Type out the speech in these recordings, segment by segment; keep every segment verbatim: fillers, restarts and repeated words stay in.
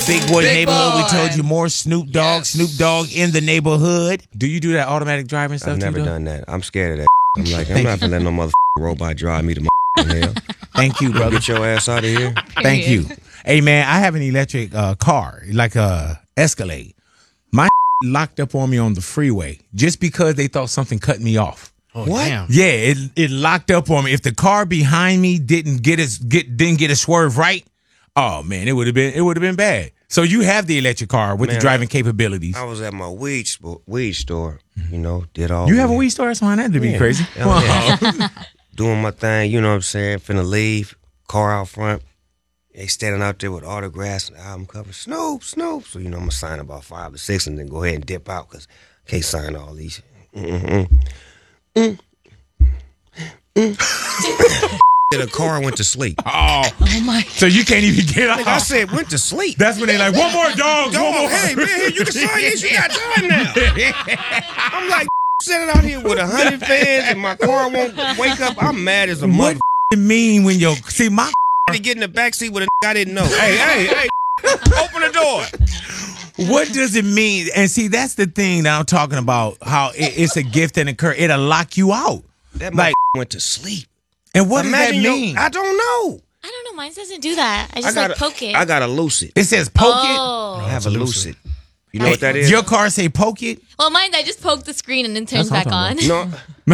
Big Boys Big Neighborhood. Boy. We told you more Snoop Dogg. Yes. Snoop Dogg in the neighborhood. Do you do that automatic driving stuff? I've never too, done that. I'm scared of that. I'm like, I'm Thank not gonna let no mother robot drive me to my hell. Thank you, brother. Get your ass out of here. Thank you. Hey, man, I have an electric uh, car, like a Escalade. My locked up on me on the freeway just because they thought something cut me off. Oh, What? Damn. Yeah, it it locked up on me. If the car behind me didn't get its get didn't get a swerve right, oh man, it would have been it would have been bad. So you have the electric car with Man, the driving capabilities. I was at my weed sp- weed store, you know, did all You have a that. weed store? That's fine. That'd be Yeah. crazy. Hell yeah. Doing my thing, you know what I'm saying? Finna leave, car out front. They standing out there with autographs and album covers. Snoop, Snoop. So, you know, I'm going to sign about five or six and then go ahead and dip out because I can't sign all these. Mm-mm. Mm. Mm. The car went to sleep. Oh, Oh my. so you can't even get Like I off. said, went to sleep. That's when they like, one more dog, Go one on, more. hey, man, here, you can sign this. You got time now. I'm like, sitting out here with a hundred fans and my car won't wake up. I'm mad as a What mother. it mean when your see my To get in the backseat with a I didn't know. Hey, hey, hey, open the door. what does it mean? And see, that's the thing that I'm talking about. How it, it's a gift and a curse. It'll lock you out. That Like- like went to sleep. And what Imagine does that your- mean? I don't know. I don't know. Mine doesn't do that. I I just got like poke it. I got a lucid. It says poke oh. I have a a lucid. Lucid. You know it. what that is? Your car say poke it. Well, mine, I just poked the screen and then turned That's back what on. I'm No,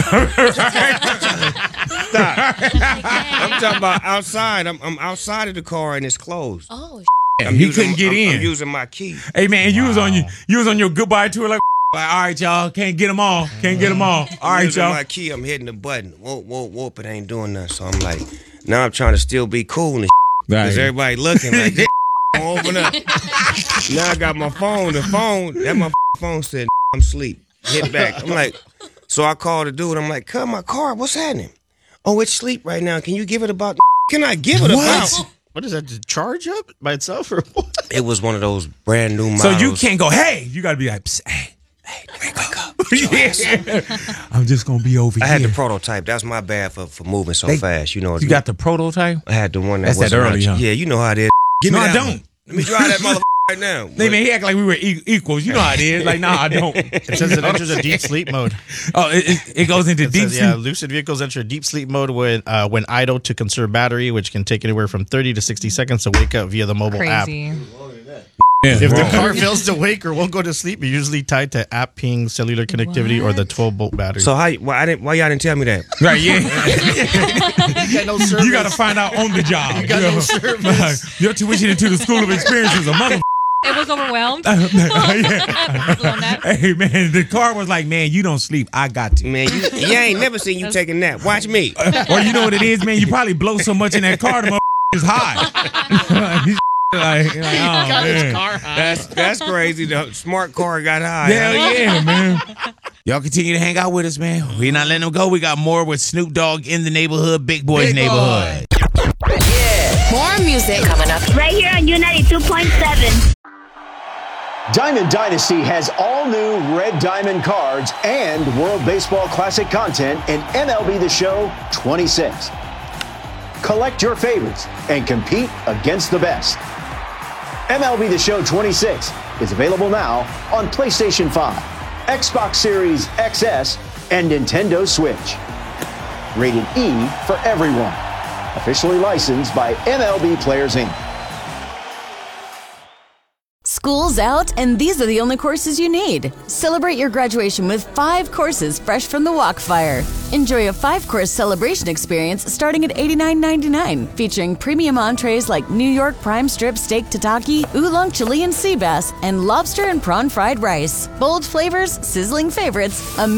stop. I'm talking about outside. I'm, I'm outside of the car and it's closed. Oh, I'm He using- couldn't get I'm- in. I'm using my key. Hey man, you was on you you was on your goodbye tour like, like all right y'all, can't get them all, can't get them all. All I'm right using y'all. my key. I'm hitting the button. Whoop, whoop, whoop. It ain't doing nothing. So I'm like, now I'm trying to still be cool and because everybody looking like this won't open up. Now I got my phone. The phone, that my phone said, I'm asleep. Hit back. I'm like, so I called the dude. I'm like, cut my car. What's happening? Oh, it's sleep right now. Can you give it about? Can I give it about? What is that? To charge up by itself or what? It was one of those brand new models. So you can't go, hey, you gotta be like, Psst, hey, hey, wake up. Yeah. I'm just gonna be over I here. had the prototype. That's my bad for, for moving so They- fast. You know. You got the prototype? I had the one that That's that wasn't early, out- huh? Yeah, you know how it is. Give No, me I that don't. one. Let me drive that motherfucker right now. They man, he act like we were e- equals. You know how it is. Like, nah, I don't. It says it enters a deep sleep mode. Oh, it, it, it goes into It deep says, sleep. yeah, lucid vehicles enter deep sleep mode when uh, when idle to conserve battery, which can take anywhere from thirty to sixty seconds to wake up via the mobile app. Crazy. Yeah, If the wrong. car fails to wake or won't go to sleep, you're usually tied to app ping, cellular connectivity, or the twelve volt battery. So how? Why I didn't? Why y'all didn't tell me that? Right, yeah. you got no service. You got to find out on the job. You got no service. Your tuition into the school of experience is a mother. It was overwhelmed. Yeah. On that. Hey man, the car was like, man, you don't sleep. I got to. Man, you, you ain't never seen you take a nap. Watch me. Or you know what it is, man? You probably blow so much in that car, the motherfucker is high. He's like, like, oh, man. That's that's crazy. The smart car got high. Hell yeah, man. Y'all continue to hang out with us, man. We're not letting them go. We got more with Snoop Dogg in the neighborhood, Big Boys Big neighborhood. more music coming up. Right here on U ninety-two point seven. Diamond Dynasty has all new Red Diamond cards and World Baseball Classic content in M L B The Show twenty-six. Collect your favorites and compete against the best. M L B The Show twenty-six is available now on PlayStation five, Xbox Series X S, and Nintendo Switch. Rated E for everyone. Officially licensed by M L B Players Incorporated. School's out, and these are the only courses you need. Celebrate your graduation with five courses fresh from the Walkfire. Enjoy a five-course celebration experience starting at eighty-nine ninety-nine, featuring premium entrees like New York prime strip steak tataki, oolong Chilean sea bass, and lobster and prawn fried rice. Bold flavors, sizzling favorites,